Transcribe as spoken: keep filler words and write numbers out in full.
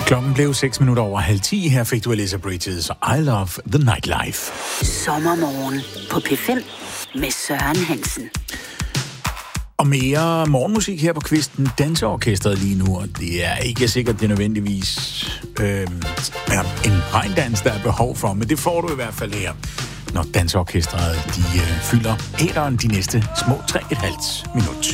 Klokken blev seks minutter over halv ti. Her fik du Alyssa Bridges I Love the Nightlife. Sommermorgen på P fem med Søren Hansen. Og mere morgenmusik her på kvisten. Danseorkestret lige nu, og det er ikke sikkert, det er nødvendigvis øh, er en regndans, der er behov for, men det får du i hvert fald her, når danseorkestret de øh, fylder æteren de næste små tre og et halvt minut.